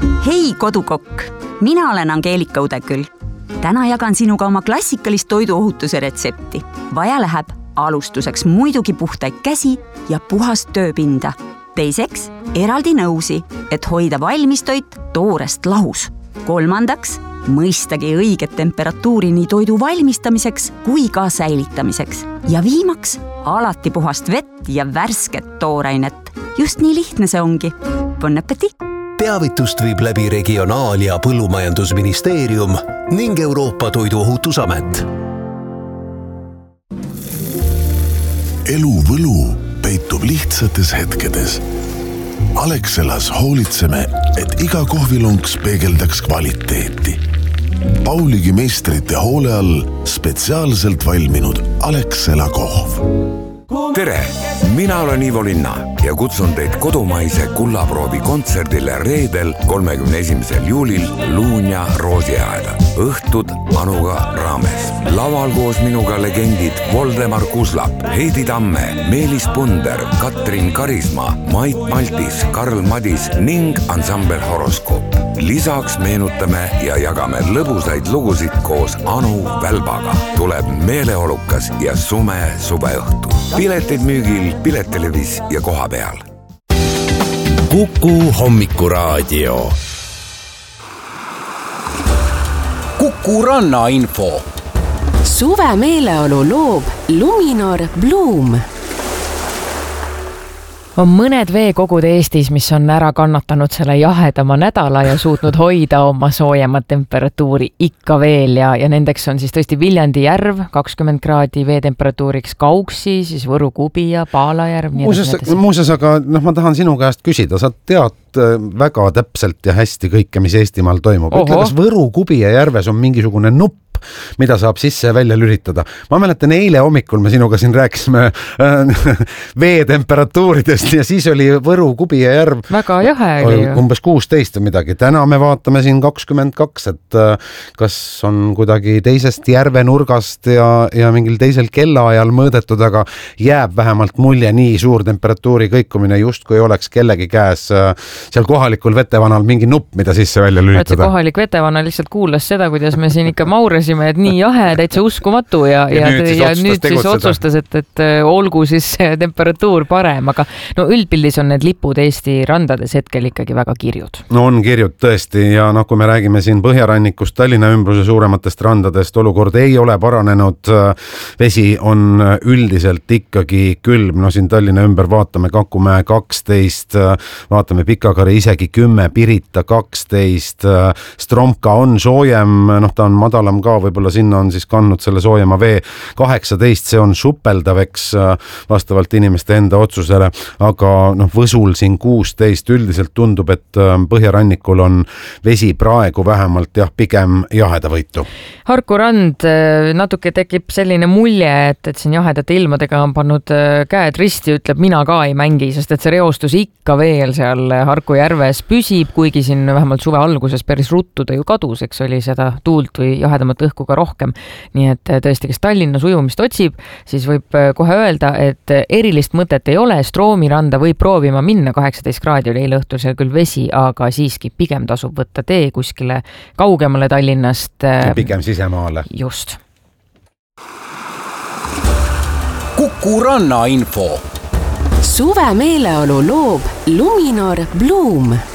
Hei kodukokk, mina olen Angeelika Udeküll. Täna jagan sinuga oma klassikalist toiduohutuse retsepti. Vaja läheb alustuseks muidugi puhtaid käsi ja puhast tööpinda. Teiseks, eraldi nõusi, et hoida valmistoit toorest lahus. Kolmandaks, mõistagi õiget temperatuuri nii toidu valmistamiseks kui ka säilitamiseks. Ja viimaks, alati puhast vett ja värsket toorainet. Just nii lihtne see ongi. Bon appetit! Teavitust viib läbi Regionaal- ja Põllumajandusministeerium ning Euroopa Toiduohutusamet. Elu võlu peitub lihtsates hetkedes. Alexelas hoolitseme, et iga kohvilonks peegeldaks kvaliteeti. Pauligi meistrite hoole all spetsiaalselt valminud Alexela kohv. Tere, mina olen Ivo Linna ja kutsun teid kodumaise kullaproovi kontserdile reedel 31. juulil Luunja Roosiaeda. Õhtud Anuga raames. Laval koos minuga legendid Voldemar Kuslap, Heidi Tamme, Meelis Punder, Katrin Karisma, Mait Maltis, Karl Madis ning ansambel Horoskoop. Lisaks meenutame ja jagame lõbusaid lugusid koos Anu Välbaga. Tuleb meeleolukas ja sume suveõhtu. Piletid müügil Piletelevis ja koha peal. Kuku hommikuraadio. Kuku ranna info. Suve meeleolu loob Luminor Bloom. On mõned veekogud Eestis, mis on ära kannatanud selle jahedama nädala ja suutnud hoida oma soojemat temperatuuri ikka veel ja nendeks on siis tõesti Viljandi järv 20 kraadi veetemperatuuriks, Kauksi, siis Võru Kubija, Paalajärv. Muuseas, aga ma tahan sinu käest küsida, sa tead väga täpselt ja hästi kõike, mis Eestimaal toimub. Ütle, kas Võru Kubija järves on mingisugune nupp, mida saab sisse ja välja lülitada. Ma mäletan, eile hommikul me sinuga siin rääkisime veetemperatuuridest ja siis oli Võru Kubija järv väga jahe oli umbes 16 või midagi. Täna me vaatame siin 22, et kas on kuidagi teisest järvenurgast ja mingil teisel kellaajal mõõdetud, aga jääb vähemalt mulje nii suur temperatuuri kõikumine, just kui oleks kellegi käes seal kohalikul vetevanal mingi nupp, mida sisse välja lülitada. See kohalik vetevana lihtsalt kuulas seda, kuidas me siin ikka maurasime, et nii jahe, täitsa uskumatu ja nüüd siis otsustas, et olgu siis temperatuur parem, aga no üldpildis on need lipud Eesti randades hetkel ikkagi väga kirjud. No on kirjud tõesti ja kui me räägime siin Põhjarannikust, Tallinna ümbruse suurematest randadest, olukord ei ole paranenud. Vesi on üldiselt ikkagi külm, no siin Tallinna ümber vaatame Kakumäe 12, vaatame Pikakari isegi 10, Pirita 12, Stromka on soojem, ta on madalam ka, võib-olla sinna on siis kandnud selle soojema vee 18, see on supeldaveks vastavalt inimeste enda otsusele, aga Võsul siin 16, üldiselt tundub, et Põhjarannikul on vesi praegu vähemalt pigem jahedavõitu. Harku rand, natuke tekib selline mulje, et siin jahedate ilmadega on pannud käed risti, ütleb mina ka ei mängi, sest et see reostus ikka veel seal Harku järves püsib, kuigi siin vähemalt suve alguses päris ruttu ta ju kadus, eks oli seda tuult või jahedamat õhku ka rohkem. Nii et tõesti, kes Tallinnas ujumist otsib, siis võib kohe öelda, et erilist mõtet ei ole, Stroomi randa võib proovima minna, 18 kraadi oli eile õhtul seal küll vesi, aga siiski pigem tasub võtta tee kuskile kaugemale Tallinnast. Pigem sisemaale. Just. Kuku ranna info. Suve meeleolu loob Luminor Bloom.